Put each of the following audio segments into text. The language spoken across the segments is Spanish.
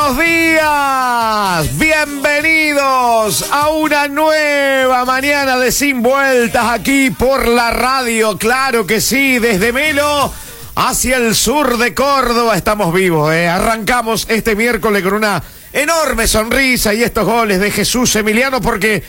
buenos días. Bienvenidos a una nueva mañana de Sin Vueltas aquí por la radio. Claro que sí, desde Melo hacia el sur de Córdoba estamos vivos. Arrancamos este miércoles con una enorme sonrisa y estos goles de Jesús Emiliano porque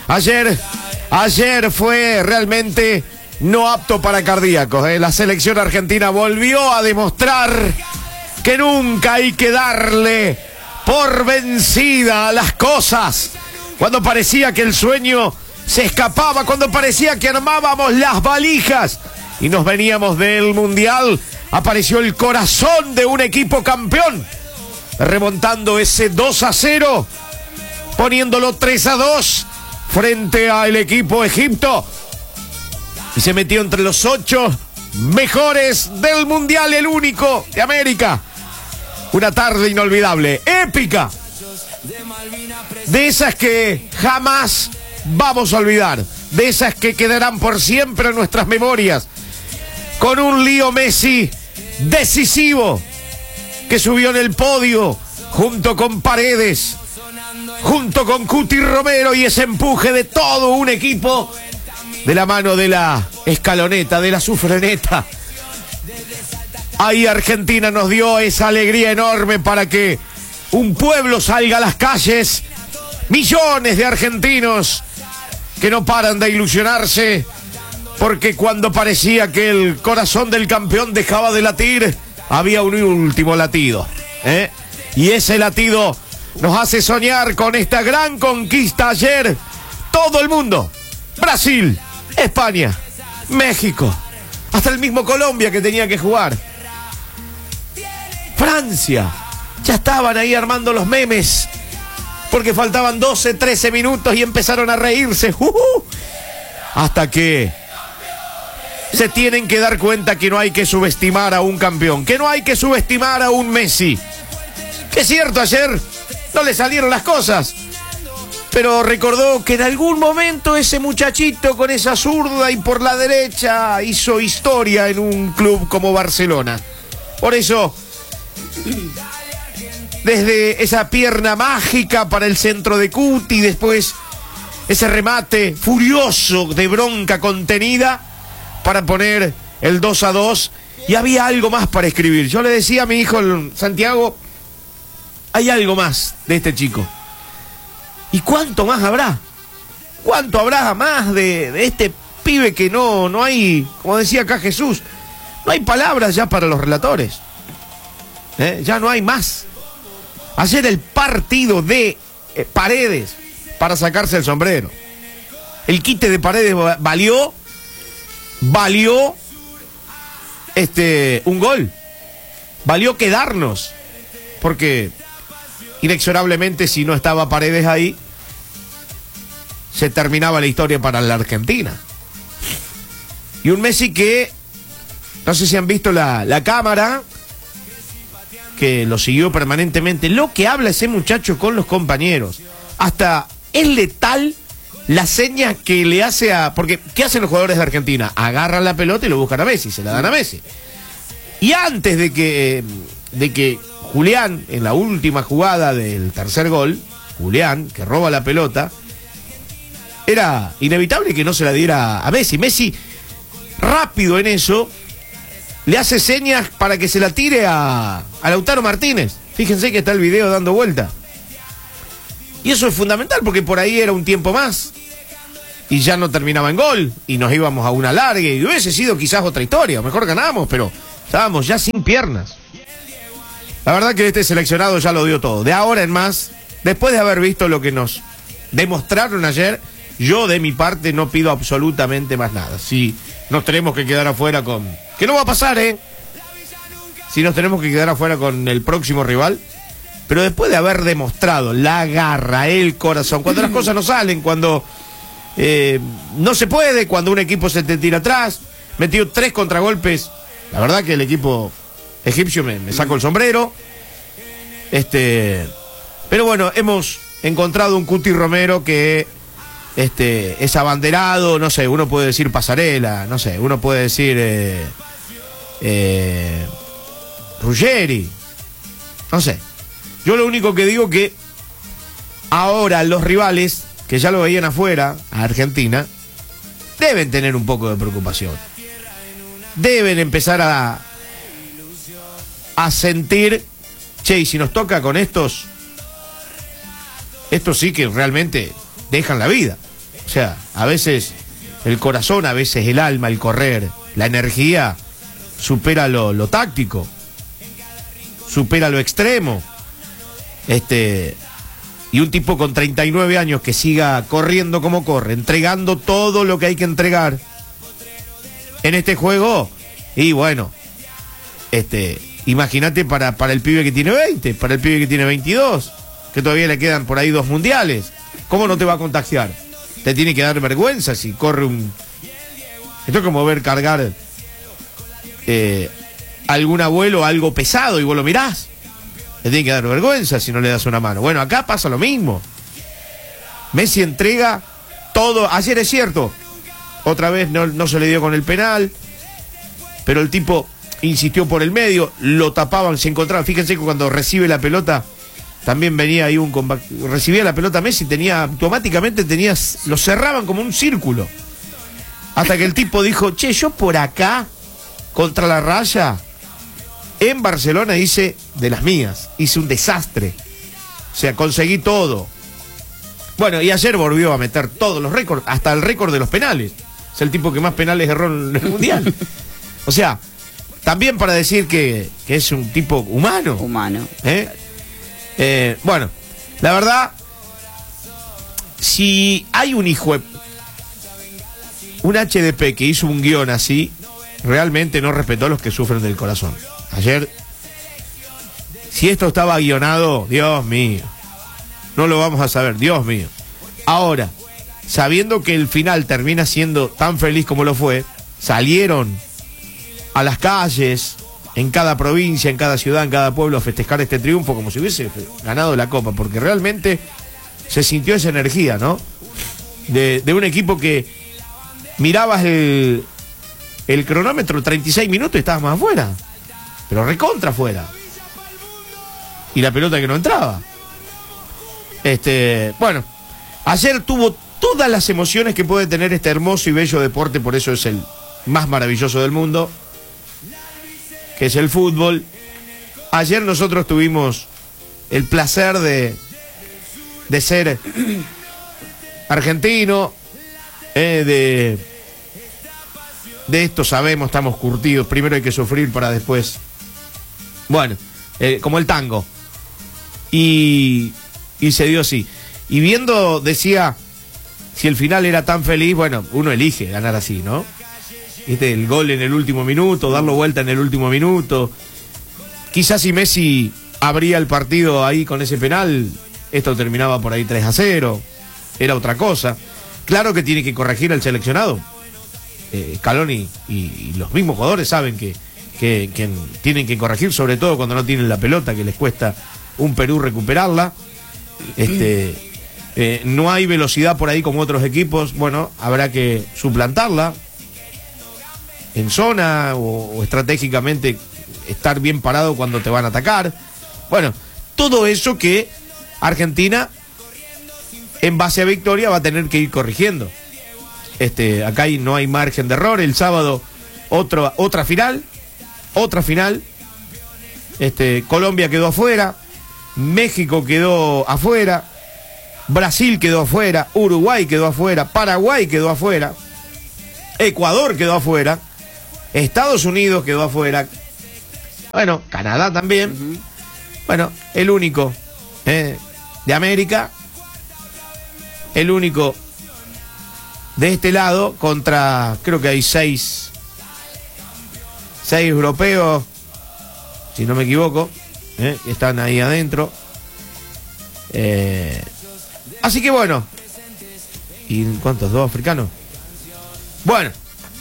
ayer fue realmente no apto para cardíacos. La selección argentina volvió a demostrar que nunca hay que darle por vencida a las cosas. Cuando parecía que el sueño se escapaba, cuando parecía que armábamos las valijas y nos veníamos del Mundial, apareció el corazón de un equipo campeón, remontando ese 2-0, poniéndolo 3-2 frente al equipo Egipto. Y se metió entre los 8 mejores del Mundial, el único de América. Una tarde inolvidable, épica, de esas que jamás vamos a olvidar, de esas que quedarán por siempre en nuestras memorias, con un Leo Messi decisivo, que subió en el podio, junto con Paredes, junto con Cuti Romero, y ese empuje de todo un equipo, de la mano de la escaloneta, de la sufreneta. Ahí Argentina nos dio esa alegría enorme para que un pueblo salga a las calles. Millones de argentinos que no paran de ilusionarse, porque cuando parecía que el corazón del campeón dejaba de latir, había un último latido, y ese latido nos hace soñar con esta gran conquista ayer. Todo el mundo, Brasil, España, México, hasta el mismo Colombia que tenía que jugar, Francia, ya estaban ahí armando los memes porque faltaban 12, 13 minutos y empezaron a reírse. Hasta que se tienen que dar cuenta que no hay que subestimar a un campeón, que no hay que subestimar a un Messi. Que es cierto, ayer no le salieron las cosas, pero recordó que en algún momento ese muchachito con esa zurda y por la derecha hizo historia en un club como Barcelona. Por eso, desde esa pierna mágica para el centro de Cuti, después ese remate furioso de bronca contenida para poner el 2-2, y había algo más para escribir. Yo le decía a mi hijo Santiago, hay algo más de este chico. ¿Y cuánto más habrá? ¿Cuánto habrá más de este pibe que no hay, como decía acá Jesús, no hay palabras ya para los relatores? Ya no hay más. Ayer el partido de Paredes para sacarse el sombrero. El quite de Paredes valió un gol. Valió quedarnos. Porque inexorablemente, si no estaba Paredes ahí, se terminaba la historia para la Argentina. Y un Messi que, no sé si han visto la cámara, que lo siguió permanentemente, lo que habla ese muchacho con los compañeros. Hasta es letal la seña que le hace a... Porque, ¿qué hacen los jugadores de Argentina? Agarran la pelota y lo buscan a Messi, se la dan a Messi. Y antes de que Julián, en la última jugada del tercer gol, Julián, que roba la pelota, era inevitable que no se la diera a Messi. Messi, rápido en eso, le hace señas para que se la tire a Lautaro Martínez. Fíjense que está el video dando vuelta. Y eso es fundamental porque por ahí era un tiempo más y ya no terminaba en gol y nos íbamos a una larga y hubiese sido quizás otra historia. Mejor ganamos, pero estábamos ya sin piernas. La verdad que este seleccionado ya lo dio todo. De ahora en más, después de haber visto lo que nos demostraron ayer, yo de mi parte no pido absolutamente más nada. Si nos tenemos que quedar afuera con... Que no va a pasar, Si nos tenemos que quedar afuera con el próximo rival. Pero después de haber demostrado la garra, el corazón, cuando las cosas no salen, cuando no se puede, cuando un equipo se te tira atrás, metió 3 contragolpes. La verdad que el equipo egipcio me sacó el sombrero. Pero bueno, hemos encontrado un Cuti Romero que es abanderado, no sé, uno puede decir pasarela, no sé, uno puede decir Ruggeri, no sé. Yo lo único que digo que ahora los rivales, que ya lo veían afuera, a Argentina, deben tener un poco de preocupación. Deben empezar a sentir, che, y si nos toca con estos sí que realmente dejan la vida. O sea, a veces el corazón, a veces el alma, el correr, la energía supera lo táctico, supera lo extremo. Y un tipo con 39 años que siga corriendo como corre, entregando todo lo que hay que entregar en este juego, y bueno, imagínate para el pibe que tiene 20, para el pibe que tiene 22, que todavía le quedan por ahí 2 mundiales. ¿Cómo no te va a contagiar? Te tiene que dar vergüenza si corre un... Esto es como ver cargar algún abuelo algo pesado y vos lo mirás. Te tiene que dar vergüenza si no le das una mano. Bueno, acá pasa lo mismo. Messi entrega todo. Ayer es cierto, otra vez no se le dio con el penal, pero el tipo insistió por el medio, lo tapaban, se encontraban. Fíjense que cuando recibe la pelota, también venía ahí recibía la pelota Messi, automáticamente lo cerraban como un círculo. Hasta que el tipo dijo, che, yo por acá, contra la raya, en Barcelona hice de las mías, hice un desastre. O sea, conseguí todo. Bueno, y ayer volvió a meter todos los récords, hasta el récord de los penales. Es el tipo que más penales erró en el Mundial. O sea, también para decir que es un tipo humano. Humano. Bueno, la verdad, si hay un HDP que hizo un guión así, realmente no respetó a los que sufren del corazón. Ayer, si esto estaba guionado, Dios mío, no lo vamos a saber, Dios mío. Ahora, sabiendo que el final termina siendo tan feliz como lo fue, salieron a las calles, en cada provincia, en cada ciudad, en cada pueblo, a festejar este triunfo como si hubiese ganado la Copa, porque realmente se sintió esa energía, ¿no? De un equipo que mirabas el cronómetro, 36 minutos y estabas más afuera, pero recontra afuera, y la pelota que no entraba. Bueno, ayer tuvo todas las emociones que puede tener este hermoso y bello deporte, por eso es el más maravilloso del mundo, que es el fútbol. Ayer nosotros tuvimos el placer de ser argentino, de esto sabemos, estamos curtidos. Primero hay que sufrir para después, bueno, como el tango, y se dio así. Y viendo, decía, si el final era tan feliz, bueno, uno elige ganar así, ¿no? El gol en el último minuto, darlo vuelta en el último minuto. Quizás si Messi abría el partido ahí con ese penal, esto terminaba por ahí 3-0, era otra cosa. Claro que tiene que corregir al seleccionado. Scaloni y los mismos jugadores saben que tienen que corregir, sobre todo cuando no tienen la pelota, que les cuesta un Perú recuperarla. No hay velocidad por ahí como otros equipos. Bueno, habrá que suplantarla en zona o estratégicamente estar bien parado cuando te van a atacar. Bueno, todo eso que Argentina, en base a victoria, va a tener que ir corrigiendo. Acá no hay margen de error. El sábado otra final. Colombia quedó afuera, México quedó afuera, Brasil quedó afuera, Uruguay quedó afuera, Paraguay quedó afuera, Ecuador quedó afuera, Estados Unidos quedó afuera, bueno, Canadá también. Bueno, el único de América, el único de este lado, contra, creo que hay 6 europeos, si no me equivoco, que están ahí adentro. Así que bueno, ¿y cuántos? ¿2 africanos? Bueno,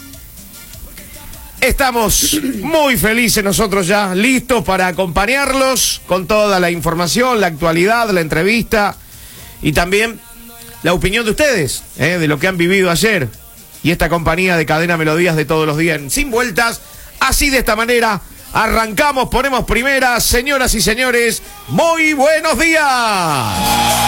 estamos muy felices nosotros ya, listos para acompañarlos con toda la información, la actualidad, la entrevista y también la opinión de ustedes, de lo que han vivido ayer. Y esta compañía de Cadena Melodías de todos los días en Sin Vueltas, así de esta manera, Arrancamos, ponemos primera. Señoras y señores, muy buenos días.